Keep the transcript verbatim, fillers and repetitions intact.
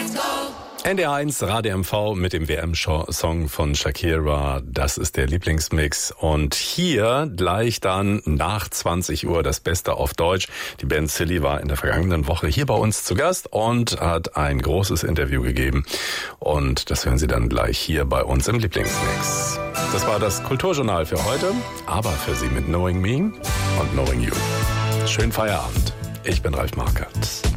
N D R eins Radio M V mit dem W M-Song von Shakira. Das ist der Lieblingsmix. Und hier gleich dann nach zwanzig Uhr das Beste auf Deutsch. Die Band Silly war in der vergangenen Woche hier bei uns zu Gast und hat ein großes Interview gegeben. Und das hören Sie dann gleich hier bei uns im Lieblingsmix. Das war das Kulturjournal für heute, aber für Sie mit Knowing Me und Knowing You. Schönen Feierabend. Ich bin Ralf Markert.